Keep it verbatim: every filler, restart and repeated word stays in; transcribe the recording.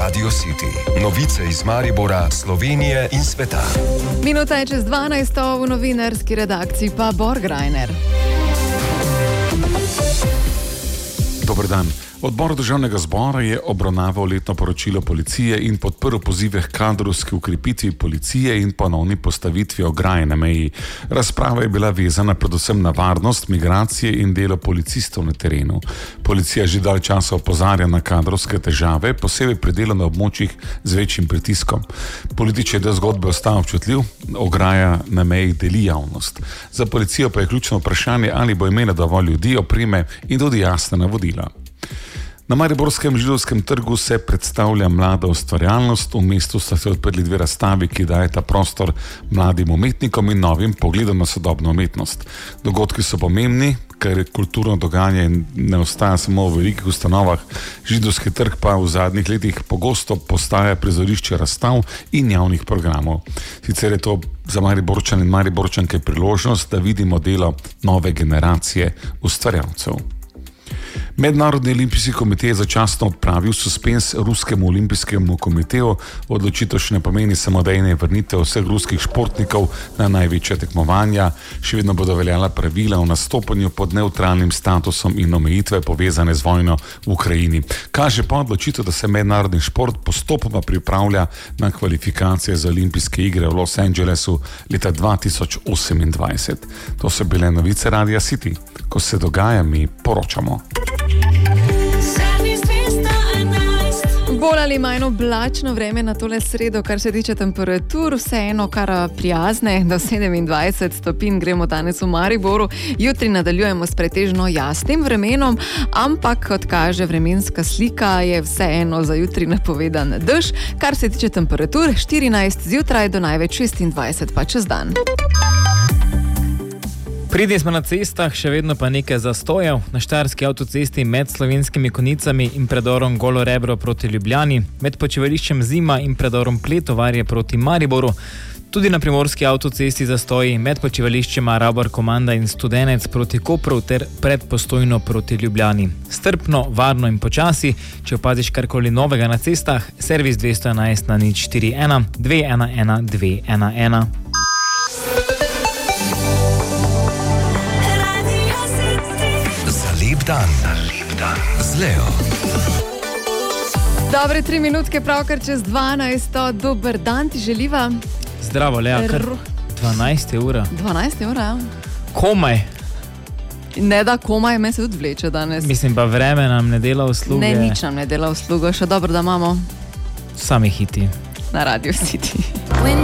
Radio City. Novice iz Maribora, Slovenije in sveta. Minuta je čez dvanajsto, v novinarski redakciji pa Borgrajner. Dober dan. Odbor Državnega zbora je obravnaval letno poročilo policije in podprl pozive k kadrovski ukrepitvi policije in ponovni postavitvi ograje na meji. Razprava je bila vezana predvsem na varnost, migracije in delo policistov na terenu. Policija že dalj časa opozarja na kadrovske težave, posebej pri delu na območjih z večjim pritiskom. Politični del zgodbe ostaja občutljiv, ograja na meji deli javnost. Za policijo pa je ključno vprašanje, ali bo imela dovolj ljudi, opreme in tudi jasna navodila. Na mariborskem Židovskem trgu se predstavlja mlada ustvarjalnost. V mestu sta se odprli dve razstavi, ki dajeta prostor mladim umetnikom in novim pogledom na sodobno umetnost. Dogodki so pomembni, ker kulturno dogajanje ne ostaja samo v velikih ustanovah. Židovski trg pa v zadnjih letih pogosto postaja prizorišče razstav in javnih programov. Sicer je to za Mariborčane in Mariborčanke priložnost, da vidimo delo nove generacije ustvarjalcev. Mednarodni olimpijski komitej je začasno odpravil suspens Ruskemu olimpijskemu komiteju. Odločitev še ne pomeni samodejne vrnitev vseh ruskih športnikov na največja tekmovanja. Še vedno bodo veljala pravila o nastopanju pod nevtralnim statusom in omejitve povezane z vojno v Ukrajini. Kaže pa odločitev, da se mednarodni šport postopoma pripravlja na kvalifikacije za olimpijske igre v Los Angelesu leta dva tisoč osemindvajset. To so bile novice Radia City. Ko se dogaja, mi poročamo. Bolj ali manj oblačno vreme na tole sredo, kar se tiče temperatur, vseeno kar prijazne, do sedemindvajset stopinj gremo danes v Mariboru. Jutri nadaljujemo s pretežno jasnim vremenom, ampak kot kaže vremenska slika, je vseeno za jutri napovedan dež. Kar se tiče temperatur, štirinajst zjutraj do največ šestindvajset pa čez dan. Pridni smo na cestah, še vedno pa nekaj zastojev. Na Štajerski avtocesti med Slovenskimi Konjicami in predorom Golo Rebro proti Ljubljani, med počivališčem Zima in predorom Pletovarje proti Mariboru. Tudi na Primorski avtocesti zastoji med počivališčema Rabor Komanda in Studenec proti Kopru ter pred Postojno proti Ljubljani. Strpno, varno in počasi. Če opaziš karkoli novega na cestah, servis dvesto enajst na nič štiri ena dve ena ena dve ena ena. Dan. Lep dan z Leo. Dobre tri minutke, pravkar čez dvanajsto. Dober dan ti želiva. Zdravo, Lea, kar dvanajst ura. dvanajst ura, ja. Komaj. Ne da komaj, me se tudi vleče danes. Mislim pa, vreme nam ne dela usluge. Ne, nič nam ne dela uslugo, še dobro, da imamo sami hiti na Radio City.